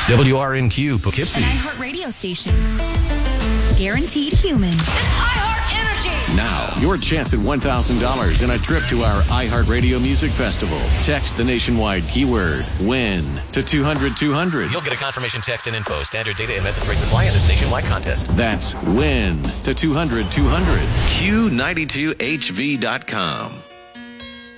WRNQ Poughkeepsie. An iHeart radio station. Guaranteed human. It's iHeart Energy. Now, your chance at $1,000 and a trip to our iHeartRadio Music Festival. Text the nationwide keyword WIN to 200-200. You'll get a confirmation text and info. Standard data and message rates apply in this nationwide contest. That's WIN to 200-200. Q92HV.com.